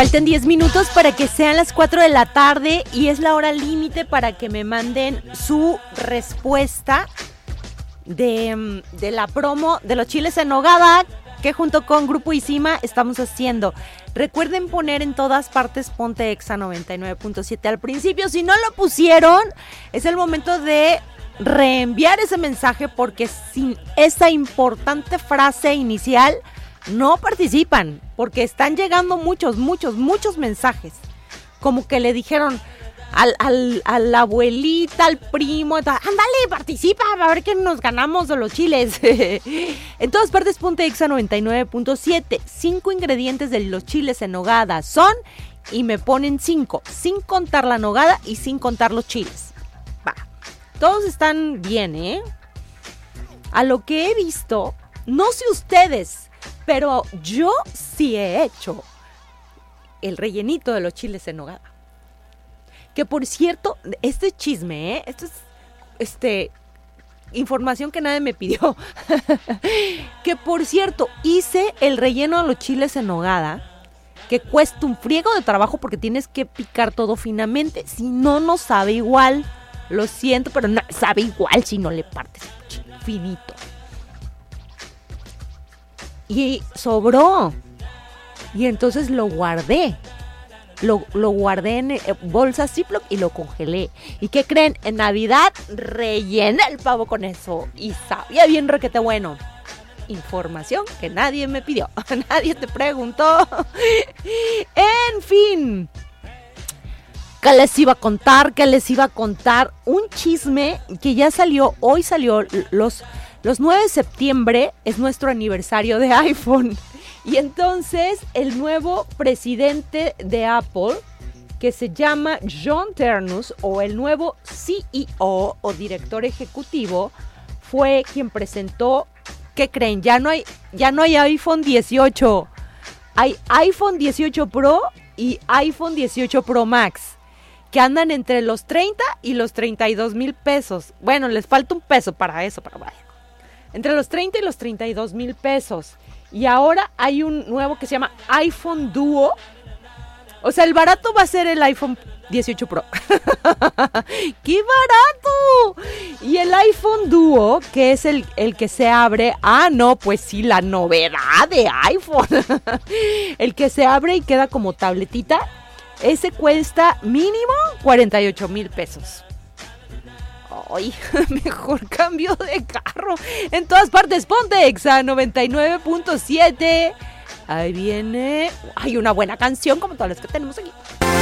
Faltan 10 minutos para que sean las 4 de la tarde y es la hora límite para que me manden su respuesta de la promo de los chiles en nogada que junto con Grupo Isima estamos haciendo. Recuerden poner en todas partes Ponte Exa 99.7 al principio. Si no lo pusieron, es el momento de reenviar ese mensaje porque sin esa importante frase inicial no participan, porque están llegando muchos mensajes. Como que le dijeron a la abuelita, al primo, ándale, participa, a ver qué nos ganamos de los chiles. En todas partes Ponte Exa 99.7. 5 ingredientes de los chiles en nogada son, y me ponen 5, sin contar la nogada y sin contar los chiles. Va, todos están bien, ¿eh? A lo que he visto, no sé ustedes, pero yo sí he hecho el rellenito de los chiles en nogada. Que por cierto, este chisme, esto es información que nadie me pidió. Que por cierto, hice el relleno de los chiles en nogada, que cuesta un friego de trabajo porque tienes que picar todo finamente. Si no, no sabe igual. Lo siento, pero no sabe igual si no le partes finito. Y sobró. Y entonces lo guardé. Lo guardé en bolsas Ziploc y lo congelé. ¿Y qué creen? En Navidad rellené el pavo con eso. Y sabía bien requete bueno. Información que nadie me pidió. Nadie te preguntó. En fin. ¿Qué les iba a contar? Un chisme que ya salió. Hoy salió los 9 de septiembre. Es nuestro aniversario de iPhone. Y entonces el nuevo presidente de Apple, que se llama John Ternus, o el nuevo CEO o director ejecutivo, fue quien presentó, ¿qué creen? Ya no hay iPhone 18, hay iPhone 18 Pro y iPhone 18 Pro Max, que andan entre los 30 y los 32 mil pesos. Bueno, les falta un peso para eso, pero vaya. Entre los 30 y los 32 mil pesos. Y ahora hay un nuevo que se llama iPhone Duo. O sea, el barato va a ser el iPhone 18 Pro. ¡Qué barato! Y el iPhone Duo, que es el que se abre. Ah, no, pues sí, la novedad de iPhone. El que se abre y queda como tabletita. Ese cuesta mínimo 48 mil pesos. Ay, mejor cambio de carro. En todas partes, Ponte Exa 99.7. Ahí viene. Hay una buena canción como todas las que tenemos aquí.